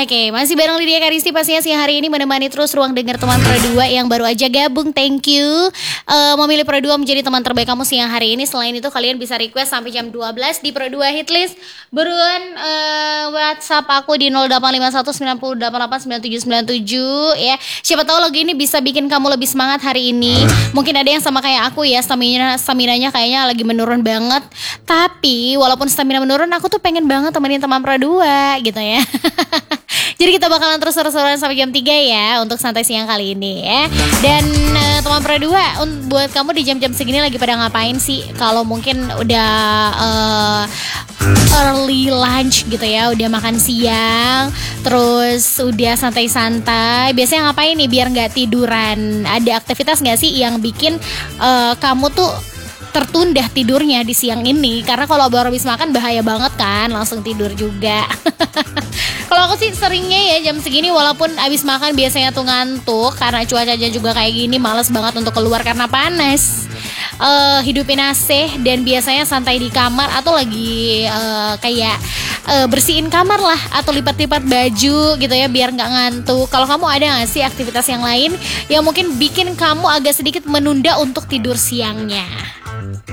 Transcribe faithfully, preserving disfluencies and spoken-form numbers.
Oke, masih bareng Lydia Karisti pastinya siang hari ini menemani terus ruang dengar teman Pro dua yang baru aja gabung. Thank you uh, memilih Pro dua menjadi teman terbaik kamu siang hari ini. Selain itu kalian bisa request sampai jam dua belas di Pro dua Hitlist. Buruan uh, WhatsApp aku di nol delapan lima satu sembilan delapan delapan sembilan tujuh sembilan tujuh ya. Siapa tahu lagu ini bisa bikin kamu lebih semangat hari ini. Mungkin ada yang sama kayak aku ya, stamina staminanya kayaknya lagi menurun banget. Tapi walaupun stamina menurun, aku tuh pengen banget temenin teman Pro dua gitu ya. Jadi kita bakalan terus seru-seruan sampai jam tiga ya untuk santai siang kali ini ya. Dan uh, teman Pro dua, un- buat kamu di jam-jam segini lagi pada ngapain sih? Kalau mungkin udah uh, early lunch gitu ya, udah makan siang, terus udah santai-santai, biasanya ngapain nih biar gak tiduran? Ada aktivitas gak sih yang bikin uh, kamu tuh tertunda tidurnya di siang ini? Karena kalau baru habis makan bahaya banget kan, langsung tidur juga. Kalau aku sih seringnya ya jam segini walaupun habis makan biasanya tuh ngantuk karena cuacanya juga kayak gini, males banget untuk keluar karena panas. Uh, hidupin A C dan biasanya santai di kamar atau lagi uh, kayak uh, bersihin kamar lah atau lipat-lipat baju gitu ya biar nggak ngantuk. Kalau kamu ada nggak sih aktivitas yang lain yang mungkin bikin kamu agak sedikit menunda untuk tidur siangnya?